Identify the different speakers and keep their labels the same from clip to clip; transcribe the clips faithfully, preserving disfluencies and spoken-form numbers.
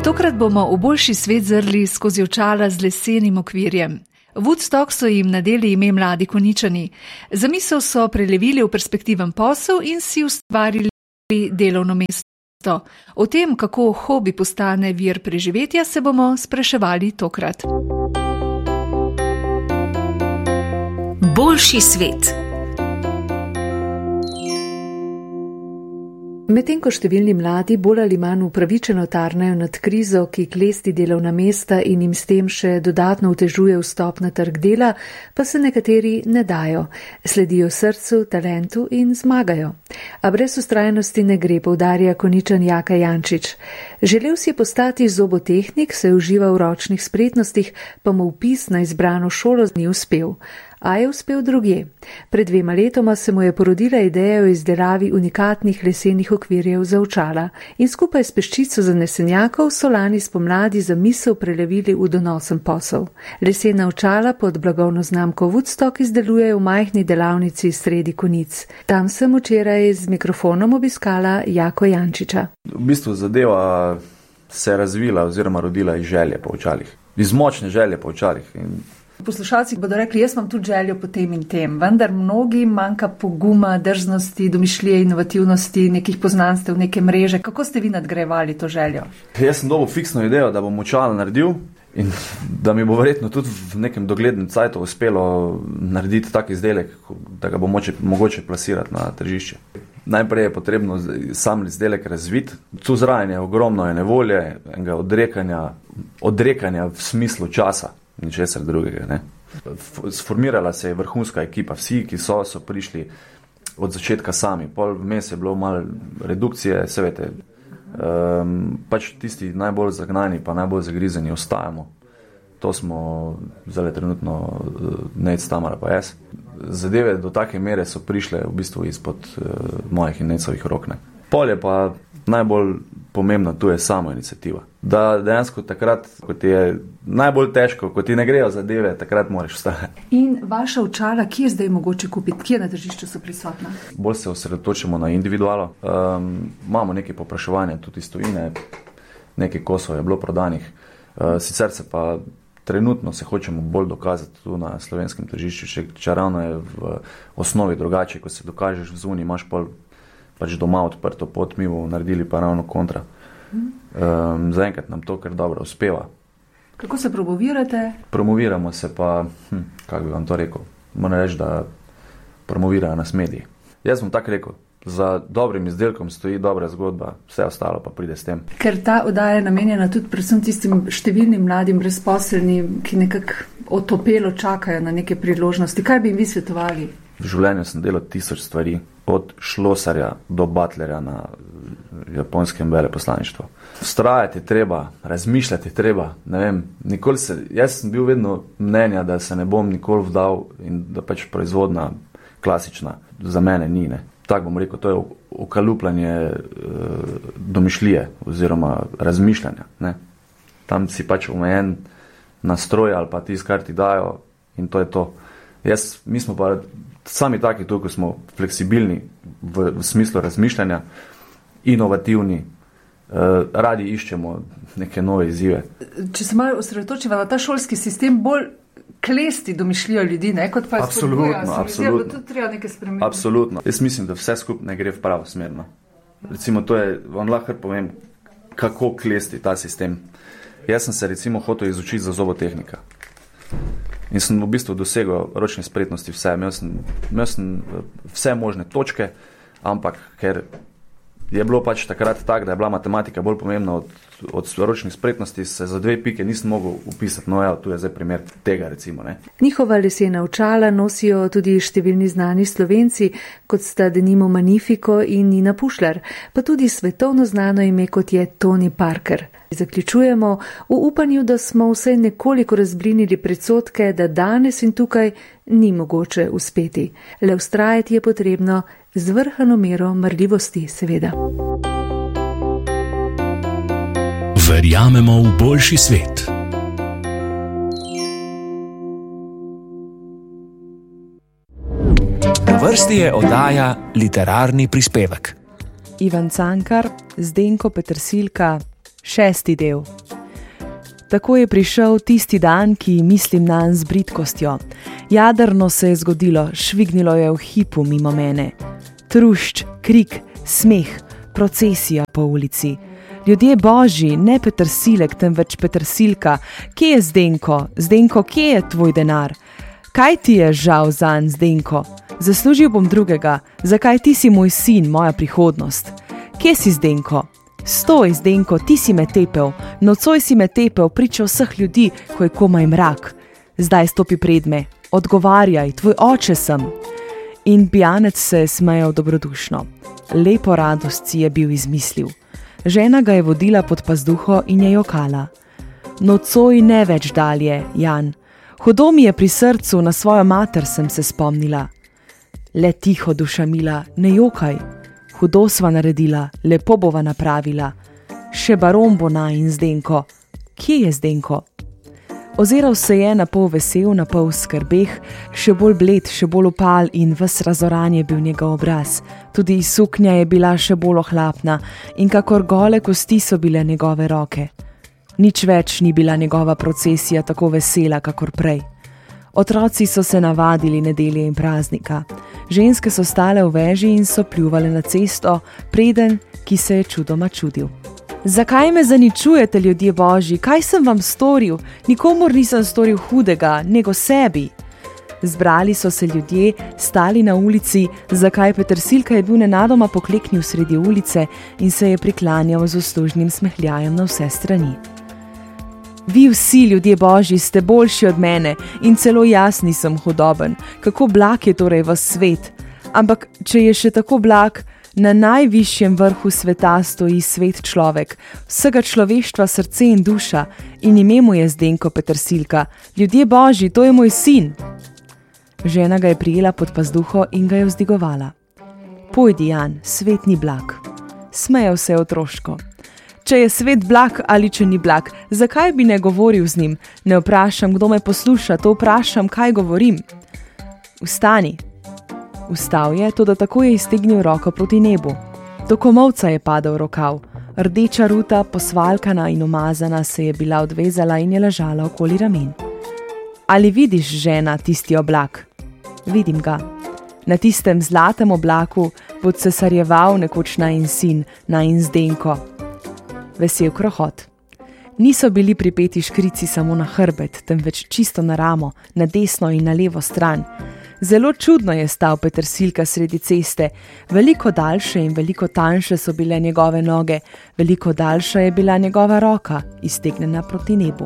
Speaker 1: Tokrat bomo v boljši svet zrli skozi očala z lesenim okvirjem. Woodstock so jim nadeli ime Mladi Konjičani. Zamisel so prelevili v perspektiven posel in si ustvarili delovno mesto. O tem, kako hobi postane vir preživetja, se bomo spraševali tokrat. Boljši svet. Medtem ko številni mladi bolj ali manj upravičeno tarnajo nad krizo, ki klesti delovna mesta in jim s tem še dodatno otežuje vstop na trg dela, pa se nekateri ne dajo, sledijo srcu, talentu in zmagajo. A brez vztrajnosti ne gre, poudarja Konjičan Jaka Jančič. Želel si je postati zobotehnik, se je užival v ročnih spretnostih, pa mu vpis na izbrano šolo ni uspel. A je uspel drugje. Pred dvema letoma se mu je porodila ideja o izdelavi unikatnih lesenih okvirjev za očala in skupaj s peščico zanesenjakov so lani spomladi zamisel prelevili v donosen posel. Lesena očala pod blagovno znamko Woodstock izdelujejo v majhni delavnici sredi Konjic. Tam sem včeraj z mikrofonom obiskala Jako Jančiča.
Speaker 2: V bistvu zadeva se je razvila oziroma rodila iz želje po očalih. Iz močne želje po očalih. In
Speaker 1: poslušalci bodo rekli, jaz imam tudi željo po tem in tem, vendar mnogi manjka poguma, drznosti, domišljije, inovativnosti, nekih poznanstev, neke mreže. Kako ste vi nadgrajevali to željo?
Speaker 2: Jaz sem dobil fiksno idejo, da bom očala naredil in da mi bo verjetno tudi v nekem doglednem cajtu uspelo narediti tak izdelek, da ga bo moče, mogoče plasirati na tržišče. Najprej je potrebno sam izdelek razviti. Tu zraven je ogromno nevolje, enega odrekanja, odrekanja v smislu časa. Ničesar drugega, ne. Sformirala se je vrhunska ekipa, vsi, ki so, so prišli od začetka sami. Pol vmes je bilo malo redukcije, se vete, um, pač tisti najbolj zagnani pa najbolj zagrizeni ostajamo. To smo zdaj trenutno Nec, Tamara pa jaz. Zadeve do take mere so prišle v bistvu izpod uh, mojih in Necovih rok, ne. Pol je pa najbolj pomembna tu je samo iniciativa. Da dejansko takrat, ko ti je najbolj težko, ko ti ne grejo zadeve, takrat moraš vstajati.
Speaker 1: In vaša očala, kje je zdaj mogoče kupiti? Kje na tržišču so prisotna?
Speaker 2: Bolj se osredotočimo na individualo. Um, imamo nekaj popraševanja tudi iz tujine, nekaj kosov je bilo prodanih. Uh, sicer se pa trenutno se hočemo bolj dokazati tu na slovenskem tržišču, če, če ravno je v osnovi drugače, ko se dokažeš v zunji, imaš pol pač doma odprto pot, mi bomo naredili pa ravno kontra. Um, zaenkrat nam to kar dobro uspeva.
Speaker 1: Kako se promovirate?
Speaker 2: Promoviramo se pa, hm, kako bi vam to rekel, moram reči, da promovirajo nas mediji. Jaz bom tako rekel, za dobrim izdelkom stoji dobra zgodba, vse ostalo pa pride s tem.
Speaker 1: Ker ta oddaja je namenjena tudi predvsem tistim številnim mladim brezposelnim, ki nekako otopelo čakajo na neke priložnosti. Kaj bi jim vi svetovali?
Speaker 2: V življenju sem delal tisoč stvari, od šlosarja do butlerja na japonskem veleposlaništvu. Vztrajati treba, razmišljati treba, ne vem, nikoli se, jaz sem bil vedno mnenja, da se ne bom nikoli vdal in da pač proizvodna klasična za mene ni, ne. Tako bom rekel, to je ukalupljanje e, domišljije oziroma razmišljanja, ne. Tam si pač omejen nastroj ali pa tisto, kar ti dajo in to je to. Jaz, mi smo pa sami taki tu, ko smo fleksibilni v, v smislu razmišljanja, inovativni, eh, radi iščemo neke nove izzive.
Speaker 1: Če se malo osredotočiva na ta šolski sistem, bolj klesti domišljijo ljudi, ne, kot pa je spodbuja.
Speaker 2: Absolutno, absolutno.
Speaker 1: Da tudi treba nekaj spremeniti.
Speaker 2: Absolutno. Jaz mislim, da vse skupaj ne gre v pravo smer. No. Recimo, to je, vam lahko povem, kako klesti ta sistem. Jaz sem se recimo hotel izučiti za zobotehnika. In sem v bistvu dosegel ročne spretnosti vse. Imel sem, imel sem vse možne točke, ampak ker je bilo pač takrat tak, da je bila matematika bolj pomembna od, od ročnih spretnosti, se za dve pike nisem mogel upisati. No, ja, tu je zdaj primer tega, recimo. Ne.
Speaker 1: Njihova lesena očala nosijo tudi številni znani Slovenci, kot sta denimo Magnifico in Nina Pušlar, pa tudi svetovno znano ime, kot je Tony Parker. Zaključujemo v upanju, da smo vsaj nekoliko razblinili predsodke, da danes in tukaj ni mogoče uspeti. Le vztrajati je potrebno z vrhano mero marljivosti, seveda.
Speaker 3: Verjamemo v boljši svet. Na vrsti je oddaja Literarni prispevek.
Speaker 4: Ivan Cankar, Zdenko Petersilka, Šesti del. Tako je prišel tisti dan, ki mislim nanj z bridkostjo. Jadrno se je zgodilo, švignilo je v hipu mimo mene. Trušč, krik, smeh, procesija po ulici. Ljudje božji, ne Petersilek, temveč Petersilka. Kje je Zdenko? Zdenko, kje je tvoj denar? Kaj ti je žal zanj, Zdenko? Zaslužil bom drugega. Zakaj ti si moj sin, moja prihodnost? Kje si, Zdenko? Stoj, Zdenko, ti si me tepel. Nocoj si me tepel, priča vseh ljudi, ko je komaj mrak. Zdaj stopi pred me. Odgovarjaj, tvoj oče sem. In pijanec se je smejal dobrodušno. Lepo radost si je bil izmislil. Žena ga je vodila pod pazduho in je jokala. Nocoj ne več dalje, Jan. Hudo mi je pri srcu, na svojo mater sem se spomnila. Le tiho, duša mila, ne jokaj. Hudo sva naredila, lepo bova napravila. Še baron bo najin, Zdenko. Kje je Zdenko? Oziral se je na pol vesel, na pol skrbeh, še bolj bled, še bolj upal in ves razoran je bil njegov obraz. Tudi suknja je bila še bolj ohlapna in kakor gole kosti so bile njegove roke. Nič več ni bila njegova procesija tako vesela, kakor prej. Otroci so se navadili nedelje in praznika. Ženske so stale v veži in so pljuvale na cesto, preden, ki se je čudoma čudil. Zakaj me zaničujete, ljudje božji? Kaj sem vam storil? Nikomur nisem storil hudega, nego sebi. Zbrali so se ljudje, stali na ulici, zakaj Petersilka je bil nenadoma pokleknil sredi ulice in se je priklanjal z uslužnim smehljajem na vse strani. Vi vsi, ljudje božji, ste boljši od mene in celo jaz nisem hudoben. Kako blag je torej vas svet? Ampak, če je še tako blag, na najvišjem vrhu sveta stoji svet človek, vsega človeštva srce in duša in ime mu je Zdenko Petersilka. Ljudje božji, to je moj sin. Žena ga je prijela pod pazduho in ga je vzdigovala. Pojdi, Jan, svet ni blag. Smejal se je otroško. Če je svet blag ali če ni blag, zakaj bi ne govoril z njim? Ne vprašam, kdo me posluša, to vprašam, kaj govorim. Vstani. Vstal je, toda tako je iztegnil roko proti nebu. Do komolca je padel rokav. Rdeča ruta, posvalkana in umazana, se je bila odvezala in je ležala okoli ramen. Ali vidiš, žena, tisti oblak? Vidim ga. Na tistem zlatem oblaku bo cesarjeval nekoč najin sin, najin Zdenko. Vesel krohot. Niso bili pripeti škrici samo na hrbet, temveč čisto na ramo, na desno in na levo stran. Zelo čudno je stal Petersilka sredi ceste, veliko daljše in veliko tanjše so bile njegove noge, veliko daljša je bila njegova roka, iztegnjena proti nebu.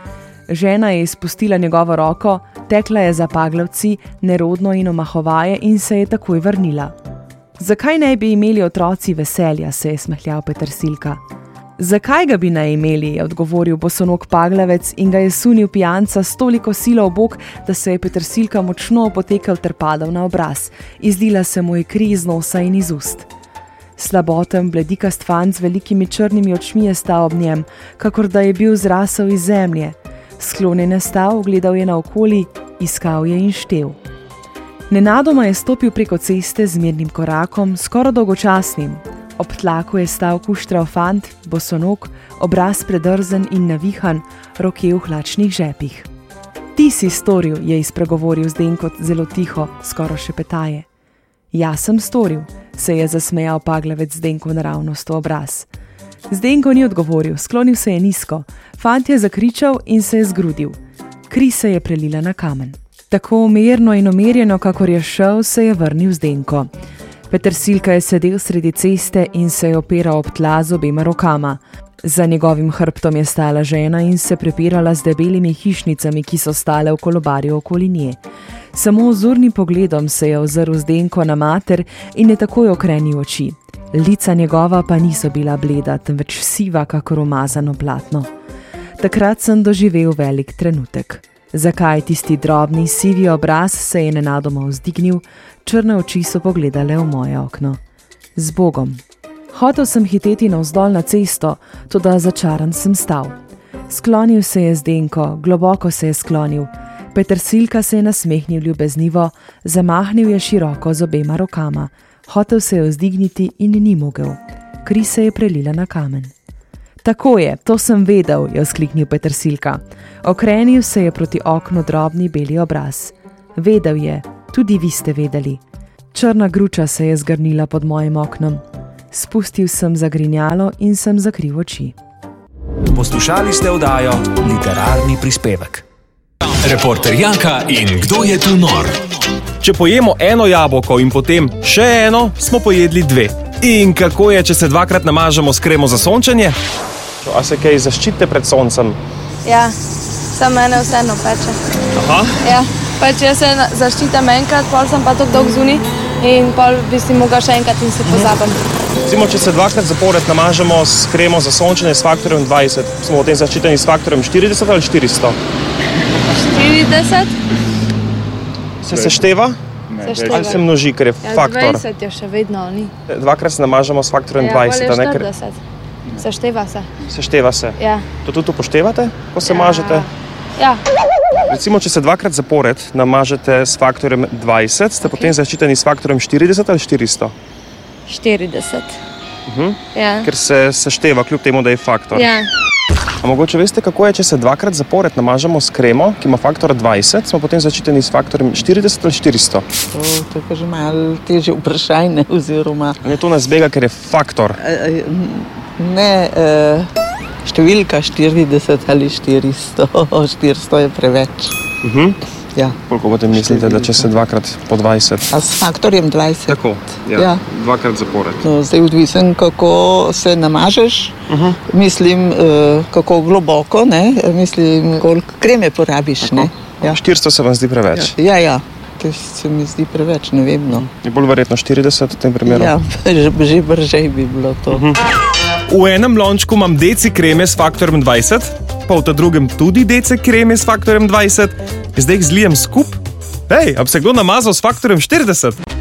Speaker 4: Žena je izpustila njegovo roko, tekla je za paglavci, nerodno in omahovaje in se je takoj vrnila. Zakaj ne bi imeli otroci veselja, se je smehljal Petersilka. Zakaj ga bi naj imeli, je odgovoril bosonog paglavec in ga je sunil pijanca s toliko silo v bok, da se je Petersilka močno opotekel ter padal na obraz. Izlila se mu je kri iz nosa in iz ust. Slaboten, bledikast fant z velikimi črnimi očmi je stal ob njem, kakor da je bil zrasel iz zemlje. Sklonjen je stal, gledal je naokoli, iskal je in štel. Nenadoma je stopil preko ceste z mirnim korakom, skoraj dolgočasnim. Ob tlaku je stal kuštrav fant, bosonog, obraz predrzen in navihan, roke v hlačnih žepih. Ti si storil, je izpregovoril Zdenko zelo tiho, skoraj šepetaje. Jaz sem storil, se je zasmejal paglavec Zdenko naravnost v obraz. Zdenko ni odgovoril, sklonil se je nizko, fant je zakričal in se je zgrudil. Kri se je prelila na kamen. Tako umerno in umerjeno, kakor je šel, se je vrnil Zdenko. Petersilka je sedel sredi ceste in se je opiral ob tla z obema rokama. Za njegovim hrbtom je stala žena in se prepirala z debelimi hišnicami, ki so stale v kolobarju okoli nje. Samo ozornim pogledom se je ozrl Zdenko na mater in je takoj okrenil oči. Lica njegova pa niso bila bleda, temveč siva, kakor umazano platno. Takrat sem doživel velik trenutek. Zakaj tisti drobni, sivi obraz se je nenadoma vzdignil, črne oči so pogledale v moje okno. Z Bogom. Hotel sem hiteti navzdol na cesto, toda začaran sem stal. Sklonil se je Zdenko, globoko se je sklonil. Petersilka se je nasmehnil ljubeznivo, zamahnil je široko z obema rokama. Hotel se je vzdigniti in ni mogel. Kri se je prelila na kamen. Tako je, to sem vedel, je vzkliknil Petersilka. Okrenil se je proti oknu drobni beli obraz. Vedel je, tudi vi ste vedeli. Črna gruča se je zgrnila pod mojim oknom. Spustil sem zagrinjalo in sem zakril oči.
Speaker 3: Poslušali ste oddajo Literarni prispevek. Reporter Janka in Kdo je tu nor?
Speaker 5: Če pojemo eno jabolko in potem še eno, smo pojedli dve. In kako je, če se dvakrat namažemo s kremo za sončenje? A se kaj zaščite pred soncem?
Speaker 6: Ja, samo mene vseeno peče.
Speaker 5: Aha.
Speaker 6: Ja, pač jaz se zaščitam enkrat, pol sem pa tako dolg zunaj in pol bi si mogla še enkrat in se pozabim.
Speaker 5: Recimo, če se dvakrat zapored namažemo s kremo za sončenje s faktorjem dvajset, smo potem zaščiteni s faktorjem štirideset ali štiristo?
Speaker 6: štirideset?
Speaker 5: Se sešteva?
Speaker 6: Sešteva.
Speaker 5: Ali se množi, ker je
Speaker 6: Ja,
Speaker 5: faktor?
Speaker 6: dvajset je še vedno, ni.
Speaker 5: Dvakrat se namažemo s faktorjem
Speaker 6: Ja,
Speaker 5: dvajset,
Speaker 6: pol
Speaker 5: a
Speaker 6: je
Speaker 5: ne? Ker
Speaker 6: štirideset. Sešteva se.
Speaker 5: sešteva se.
Speaker 6: Ja.
Speaker 5: To tudi upoštevate, ko se
Speaker 6: Ja.
Speaker 5: mažete?
Speaker 6: Ja.
Speaker 5: Recimo, če se dvakrat zapored namažete s faktorjem dvajset, ste potem zaščiteni s faktorjem štirideset ali štiristo?
Speaker 6: štirideset.
Speaker 5: Mhm.
Speaker 6: Ja.
Speaker 5: Ker se sešteva, kljub temu, da je faktor.
Speaker 6: Ja.
Speaker 5: A mogoče veste, kako je, če se dvakrat zapored namažemo s kremo, ki ima faktor dvajset, smo potem zaščiteni s faktorjem štirideset ali štiristo?
Speaker 7: To, to je pa že malo težje vprašanje, oziroma
Speaker 5: Ne, to nas bega, ker je faktor.
Speaker 7: eh, ne eh, številka štirideset ali štiristo, štiristo je preveč.
Speaker 5: Mhm.
Speaker 7: Ja.
Speaker 5: Koliko potem mislite, da če se dvakrat po dvajset?
Speaker 7: A s faktorjem dvajset?
Speaker 5: Tako, ja.
Speaker 7: Ja.
Speaker 5: Dvakrat zapored.
Speaker 7: No, zdaj odvisen, kako se namažeš,
Speaker 5: Uh-huh.
Speaker 7: mislim, eh, kako globoko, ne? Mislim, koliko kreme porabiš, ne? Ja.
Speaker 5: štiristo se vam zdi preveč?
Speaker 7: Ja, ja, to se mi zdi preveč, ne vem, no.
Speaker 5: Je bolj verjetno štirideset v tem primeru?
Speaker 7: Ja, že, že bržej bi bilo to.
Speaker 5: Uh-huh. V enem lončku imam deci kreme s faktorjem dvajset, pa v ta drugem tudi deci kreme s faktorjem dvajset. Zdaj jih zlijem skup. Hej, a bi se kdo namazal s faktorjem štirideset?